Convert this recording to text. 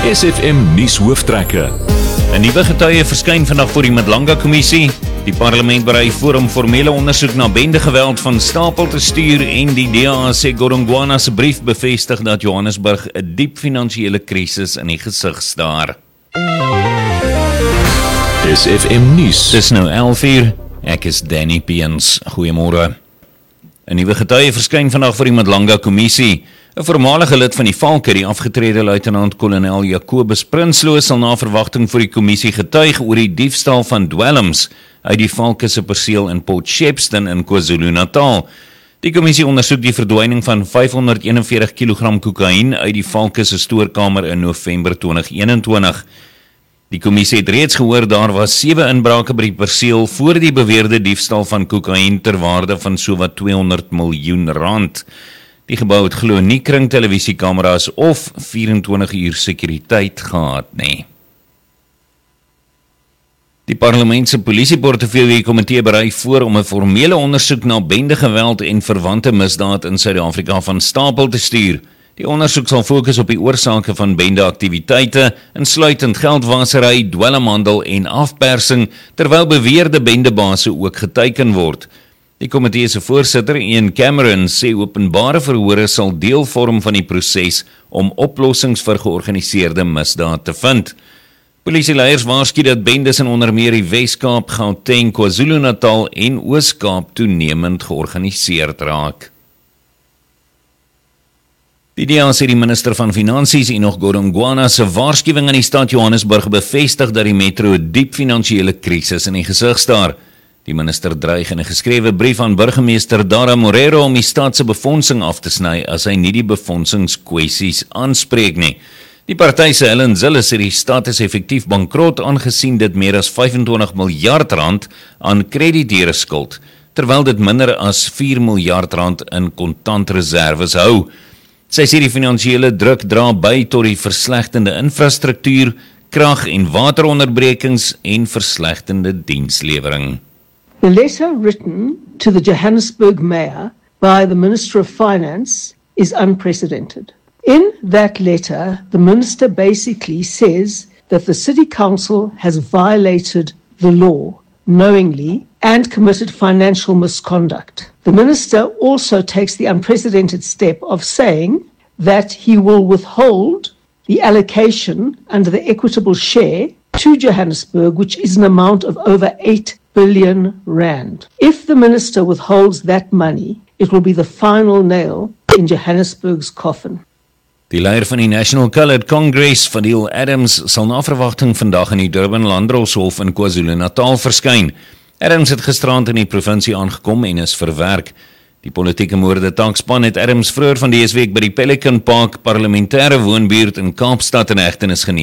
SFM nuus hooftrekke. 'n Nuwe getuie verskyn vandag voor die Madlanga-kommissie. Die parlement berei voor om formele ondersoek na bendegeweld van stapel te stuur en die DA sê Godongwana se brief bevestig dat Johannesburg 'n diep finansiële krisis in die gesig staar. SFM nuus. Dis nou 11:00. Ek is Danny Peens. Goeiemôre. 'n Nuwe getuie verskyn vandag voor die Madlanga-kommissie. 'n Voormalige lid van die Valke, die afgetrede luitenant-kolonel Jacobus Prinsloo, sal na verwagting voor die kommissie getuig oor die diefstal van dwelms uit die Valke se perseel in Port Shepstone in KwaZulu-Natal. Die kommissie ondersoek die verdwyning van 541 kg kokain uit die Valke se stoorkamer in November 2021. Die kommissie het reeds gehoor daar was 7 inbrake by die perseel voor die beweerde diefstal van kokain ter waarde van sowat 200 miljoen rand. Die gebou het glo nie kringtelevisiekameras of 24 uur sekuriteit gehad nie. Die parlement se polisieportefeulje komitee berei voor om 'n formele ondersoek na bendegeweld en verwante misdaad in Suid-Afrika van stapel te stuur. Die ondersoek sal fokus op die oorsake van bendeaktiwiteite, insluitend geldwasery, dwelmhandel en afpersing, terwyl beweerde bendebase ook geteiken word. Die komitee se voorsitter, Ian Cameron, sê openbare verhore sal deel vorm van die proses om oplossings vir georganiseerde misdaad te vind. Polisieleiers waarsku dat bendes in onder meer die Wes-Kaap, Gauteng, KwaZulu-Natal en Oos-Kaap toenemend georganiseerd raak. Die DA sê die minister van Finansies, Enoch Godongwana, se waarskuwing aan die stad Johannesburg bevestig dat die metro 'n diep finansiële krisis in die gesig staar. Die minister dreig in 'n geskrewe brief aan burgemeester Dara Morero om die stad se befondsing af te sny as hy nie die befondsingskwessies aanspreek nie. Die party se Helen Zille sê die stad is effektief bankrot aangesien dit meer as 25 miljard rand aan krediteure skuld, terwyl dit minder as 4 miljard rand in kontantreserwes hou. Sy sê die finansiële druk dra by tot die verslegtende infrastruktuur, krag- en wateronderbrekings en verslegtende dienslewering. The letter written to the Johannesburg mayor by the Minister of Finance is unprecedented. In that letter, the minister basically says that the city council has violated the law knowingly and committed financial misconduct. The minister also takes the unprecedented step of saying that he will withhold the allocation under the equitable share to Johannesburg, which is an amount of over 8 billion rand. If the minister withholds that money, it will be the final nail in Johannesburg's coffin. Die leier van die National Coloured Congress, Fadil Adams, sal na verwagting vandag in die Durban Landdroshof in KwaZulu-Natal verskyn. Adams het gisterand in die provinsie aangekom en is verwerk. Die politieke moordetakspan het Adams vroeër van dese week by die Pelican Park parlementêre woonbuurt in Kaapstad in hegtenis geneem.